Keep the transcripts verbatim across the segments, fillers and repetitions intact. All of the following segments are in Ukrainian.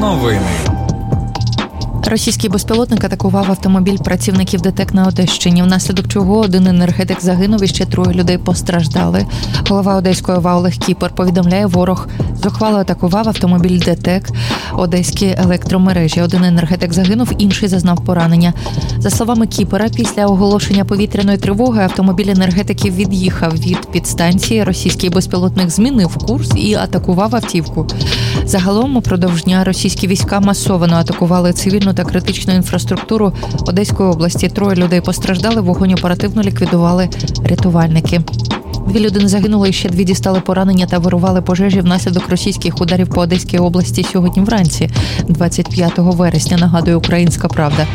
Новини. Російський безпілотник атакував автомобіль працівників ДТЕК на Одещині, внаслідок чого один енергетик загинув і ще троє людей постраждали. Голова Одеської ОВА Олег Кіпер повідомляє, ворог зухвало атакував автомобіль ДТЕК Одеські електромережі. Один енергетик загинув, інший зазнав поранення. За словами Кіпера, після оголошення повітряної тривоги автомобіль енергетиків від'їхав від підстанції. Російський безпілотник змінив курс і атакував автівку. Загалом упродовж дня російські війська масово атакували цивільну та критичну інфраструктуру Одеської області. Троє людей постраждали, вогонь оперативно ліквідували рятувальники. Дві людини загинули, і ще дві дістали поранення та вирували пожежі внаслідок російських ударів по Одеській області сьогодні вранці, двадцять п'ятого вересня, нагадує «Українська правда».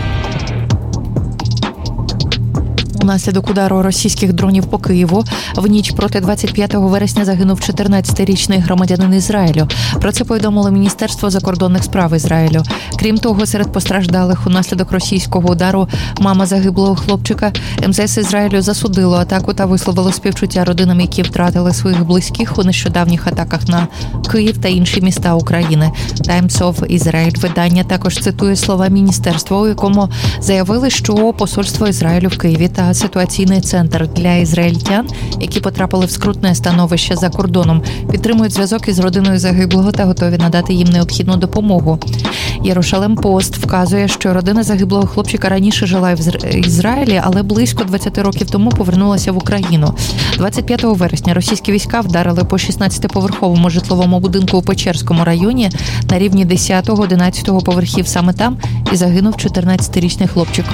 Унаслідок удару російських дронів по Києву в ніч проти двадцять п'ятого вересня загинув чотирнадцятирічний громадянин Ізраїлю. Про це повідомило Міністерство закордонних справ Ізраїлю. Крім того, серед постраждалих унаслідок російського удару мама загиблого хлопчика. МЗС Ізраїлю засудило атаку та висловило співчуття родинам, які втратили своїх близьких у нещодавніх атаках на Київ та інші міста України. Times of Israel видання також цитує слова міністерства, у якому заявили, що посольство Ізраїлю в Києві та ситуаційний центр для ізраїльтян, які потрапили в скрутне становище за кордоном, підтримують зв'язок із родиною загиблого та готові надати їм необхідну допомогу. Єрушалем Пост вказує, що родина загиблого хлопчика раніше жила в Ізраїлі, але близько двадцять років тому повернулася в Україну. двадцять п'ятого вересня російські війська вдарили по шістнадцятиповерховому житловому будинку у Печерському районі на рівні десятого-одинадцятого поверхів. Саме там і загинув чотирнадцятирічний хлопчик.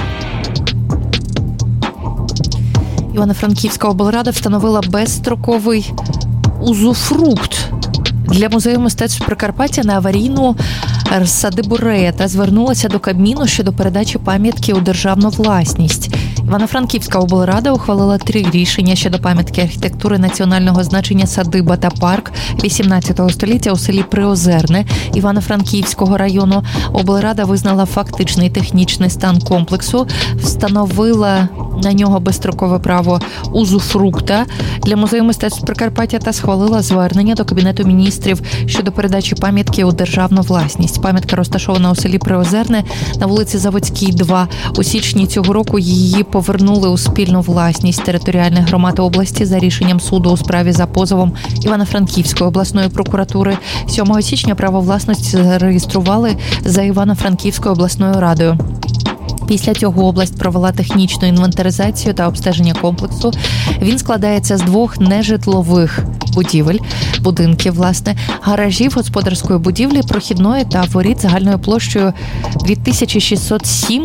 Івано-Франківська облрада встановила безстроковий узуфрукт для музею мистецтв Прикарпаття на аварійну садибу Рея та звернулася до Кабміну щодо передачі пам'ятки у державну власність. Івано-Франківська облрада ухвалила три рішення щодо пам'ятки архітектури національного значення садиба та парк вісімнадцятого століття у селі Приозерне Івано-Франківського району. Облрада визнала фактичний технічний стан комплексу, встановила на нього безстрокове право узуфрукта для музею мистецтв Прикарпаття та схвалила звернення до Кабінету міністрів щодо передачі пам'ятки у державну власність. Пам'ятка розташована у селі Приозерне на вулиці Заводській, два. У січні цього року її повернули у спільну власність територіальних громад області за рішенням суду у справі за позовом Івано-Франківської обласної прокуратури. сьомого січня право власності зареєстрували за Івано-Франківською обласною радою. Після цього область провела технічну інвентаризацію та обстеження комплексу. Він складається з двох нежитлових будівель, будинків, власне, гаражів, господарської будівлі, прохідної та воріт загальною площею дві тисячі шістсот сім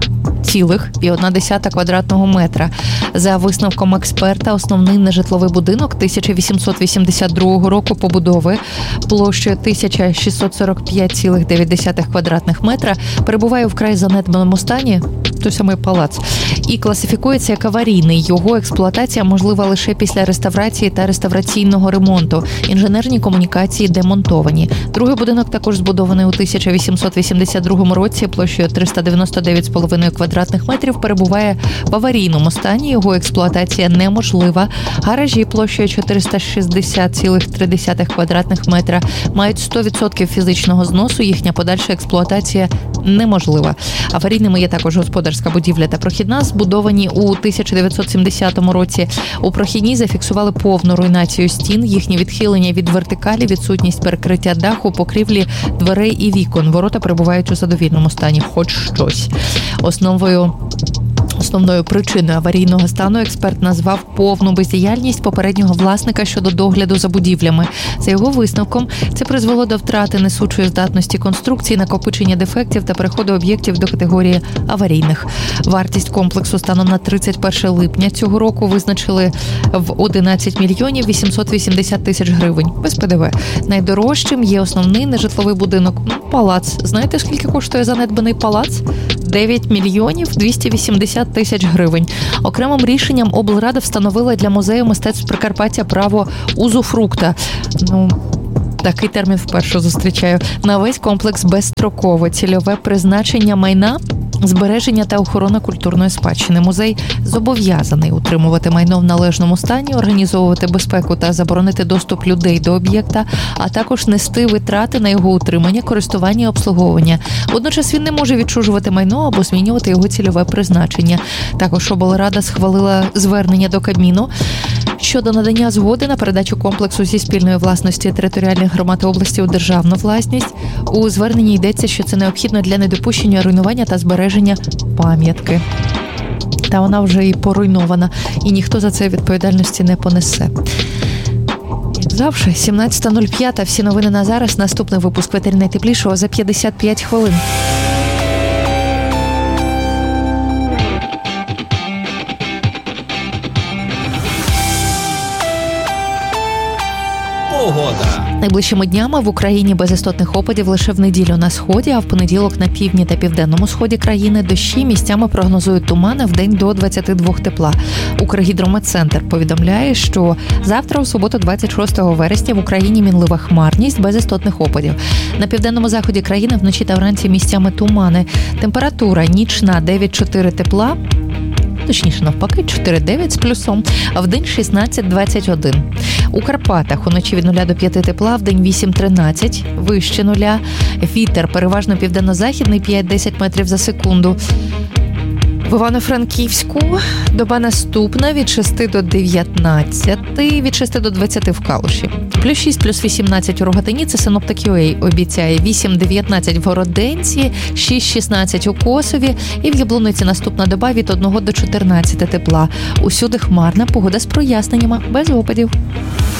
цілих і одна десята квадратного метра. За висновком експерта, основний нежитловий будинок тисяча вісімсот вісімдесят другого року побудови площею тисяча шістсот сорок п'ять цілих дев'ять десятих квадратних метра перебуває в вкрай занедбаному стані, той самий палац, і класифікується як аварійний. Його експлуатація можлива лише після реставрації та реставраційного ремонту. Інженерні комунікації демонтовані. Другий будинок також збудований у тисяча вісімсот вісімдесят другому році площею триста дев'яносто дев'ять цілих п'ять десятих квадратних метрів перебуває в аварійному стані. Його експлуатація неможлива. Гаражі площею чотириста шістдесят цілих три десятих квадратних метра мають сто відсотків фізичного зносу. Їхня подальша експлуатація неможлива. Аварійними є також господарська будівля та прохідна, збудовані у тисяча дев'ятсот сімдесятому році. У прохідній зафіксували повну руйнацію стін, їхні відхилення від вертикалі, відсутність перекриття даху, покрівлі, дверей і вікон. Ворота перебувають у задовільному стані, хоч щось. Основою Основною причиною аварійного стану експерт назвав повну бездіяльність попереднього власника щодо догляду за будівлями. За його висновком, це призвело до втрати несучої здатності конструкції, накопичення дефектів та переходу об'єктів до категорії аварійних. Вартість комплексу станом на тридцять перше липня цього року визначили в одинадцять мільйонів вісімсот вісімдесят тисяч гривень. Без ПДВ. Найдорожчим є основний нежитловий будинок – палац. Знаєте, скільки коштує занедбаний палац? дев'ять мільйонів двісті вісімдесят тисяч гривень. Окремим рішенням облрада встановила для музею мистецтв Прикарпаття право узуфрукта. Ну, такий термін вперше зустрічаю. На весь комплекс безстроково. Цільове призначення майна збереження та охорона культурної спадщини. Музей зобов'язаний утримувати майно в належному стані, організовувати безпеку та заборонити доступ людей до об'єкта, а також нести витрати на його утримання, користування і обслуговування. Водночас він не може відчужувати майно або змінювати його цільове призначення. Також облрада схвалила звернення до Кабміну щодо надання згоди на передачу комплексу зі спільної власності територіальних громад області у державну власність. У зверненні йдеться, що це необхідно для недопущення руйнування та збереження пам'ятки. Та вона вже і поруйнована, і ніхто за це відповідальності не понесе. Як завжди, сімнадцята нуль п'ять, всі новини на зараз. Наступний випуск «Ветері найтеплішого» за п'ятдесят п'ять хвилин. Погода. Найближчими днями в Україні без істотних опадів лише в неділю на сході, а в понеділок на півдні та південному сході країни дощі, місцями прогнозують тумани, в день до двадцять два тепла. Укргідрометцентр повідомляє, що завтра, у суботу, двадцять шостого вересня, в Україні мінлива хмарність без істотних опадів. На південному заході країни вночі та вранці місцями тумани. Температура нічна дев'ять чотири тепла, точніше навпаки, чотири дев'ять з плюсом, а в день шістнадцять двадцять один. У Карпатах уночі від нуля до п'яти тепла, в день вісім тринадцять, вище нуля. Вітер переважно південно-західний п'ять десять метрів за секунду. В Івано-Франківську доба наступна від шести до дев'ятнадцяти, від шести до двадцяти в Калуші. Плюс шість, плюс вісімнадцять у Рогатині, це Синоптик.ua обіцяє. вісім дев'ятнадцять в Городенці, шість шістнадцять у Косові і в Яблуниці наступна доба від одного до чотирнадцяти тепла. Усюди хмарна, погода з проясненнями, без опадів.